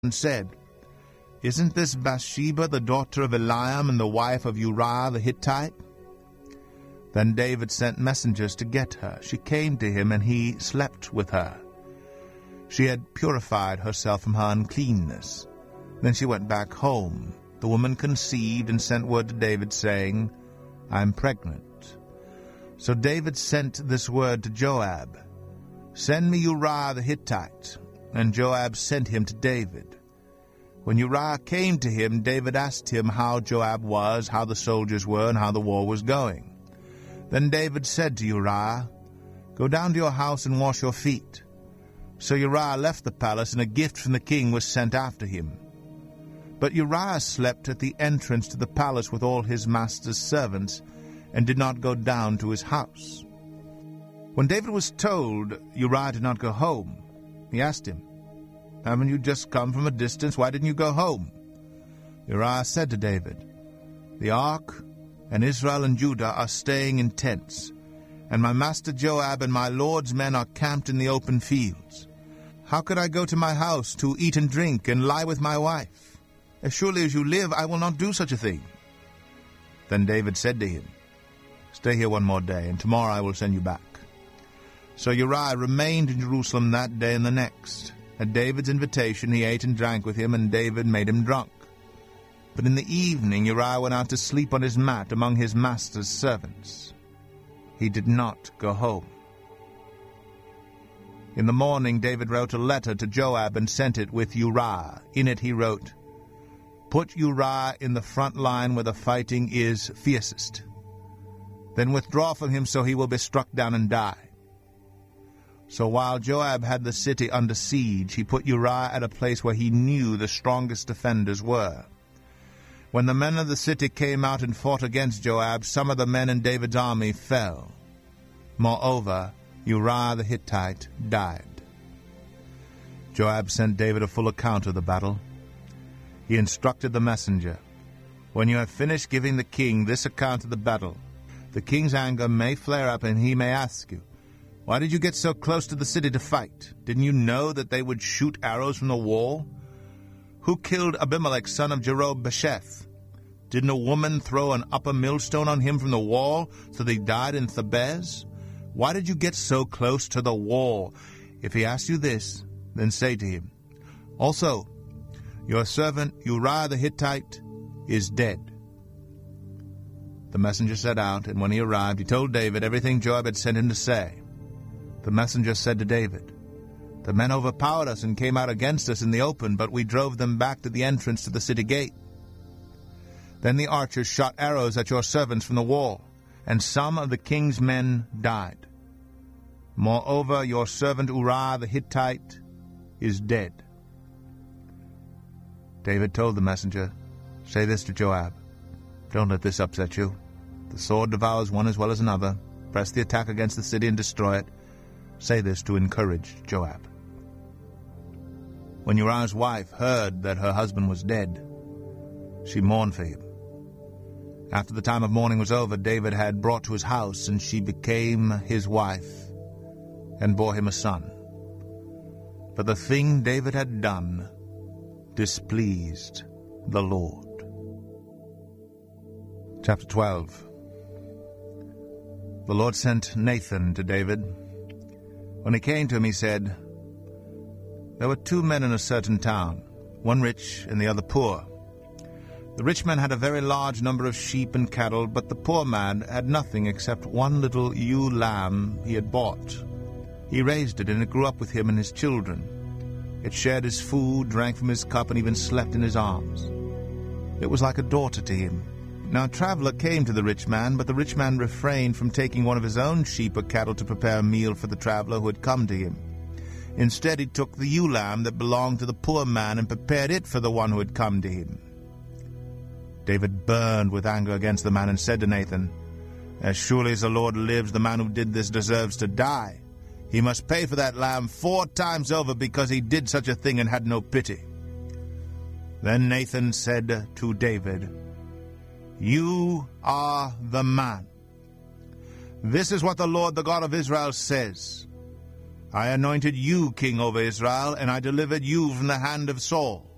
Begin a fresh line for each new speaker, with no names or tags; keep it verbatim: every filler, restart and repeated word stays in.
and said, "Isn't this Bathsheba the daughter of Eliam and the wife of Uriah the Hittite?" Then David sent messengers to get her. She came to him, and he slept with her. She had purified herself from her uncleanness. Then she went back home. The woman conceived and sent word to David, saying, "I am pregnant." So David sent this word to Joab, "Send me Uriah the Hittite." And Joab sent him to David. When Uriah came to him, David asked him how Joab was, how the soldiers were, and how the war was going. Then David said to Uriah, "Go down to your house and wash your feet." So Uriah left the palace, and a gift from the king was sent after him. But Uriah slept at the entrance to the palace with all his master's servants, and did not go down to his house. When David was told Uriah did not go home, he asked him, "Haven't you just come from a distance? Why didn't you go home?" Uriah said to David, "The ark and Israel and Judah are staying in tents, and my master Joab and my lord's men are camped in the open fields. How could I go to my house to eat and drink and lie with my wife? As surely as you live, I will not do such a thing." Then David said to him, "Stay here one more day, and tomorrow I will send you back." So Uriah remained in Jerusalem that day and the next. At David's invitation he ate and drank with him, and David made him drunk. But in the evening Uriah went out to sleep on his mat among his master's servants. He did not go home. In the morning David wrote a letter to Joab and sent it with Uriah. In it he wrote, "Put Uriah in the front line where the fighting is fiercest. Then withdraw from him so he will be struck down and die." So while Joab had the city under siege, he put Uriah at a place where he knew the strongest defenders were. When the men of the city came out and fought against Joab, some of the men in David's army fell. Moreover, Uriah the Hittite died. Joab sent David a full account of the battle. He instructed the messenger, "When you have finished giving the king this account of the battle, the king's anger may flare up, and he may ask you, 'Why did you get so close to the city to fight? Didn't you know that they would shoot arrows from the wall? Who killed Abimelech, son of Jerob-Besheth? Didn't a woman throw an upper millstone on him from the wall, so that he died in Thebez? Why did you get so close to the wall?' If he asks you this, then say to him, 'Also, your servant Uriah the Hittite is dead.'" The messenger set out, and when he arrived, he told David everything Joab had sent him to say. The messenger said to David, "The men overpowered us and came out against us in the open, but we drove them back to the entrance to the city gate. Then the archers shot arrows at your servants from the wall, and some of the king's men died. Moreover, your servant Uriah the Hittite is dead." David told the messenger, "Say this to Joab. Don't let this upset you. The sword devours one as well as another. Press the attack against the city and destroy it. Say this to encourage Joab." When Uriah's wife heard that her husband was dead, she mourned for him. After the time of mourning was over, David had brought to his house, and she became his wife and bore him a son. But the thing David had done displeased the Lord. Chapter twelve. The Lord sent Nathan to David. When he came to him, he said, "There were two men in a certain town, one rich and the other poor. The rich man had a very large number of sheep and cattle, but the poor man had nothing except one little ewe lamb he had bought. He raised it, and it grew up with him and his children. It shared his food, drank from his cup, and even slept in his arms. It was like a daughter to him. Now a traveler came to the rich man, but the rich man refrained from taking one of his own sheep or cattle to prepare a meal for the traveler who had come to him. Instead, he took the ewe lamb that belonged to the poor man and prepared it for the one who had come to him." David burned with anger against the man and said to Nathan, "As surely as the Lord lives, the man who did this deserves to die. He must pay for that lamb four times over because he did such a thing and had no pity." Then Nathan said to David, "You are the man. This is what the Lord, the God of Israel, says. I anointed you king over Israel, and I delivered you from the hand of Saul.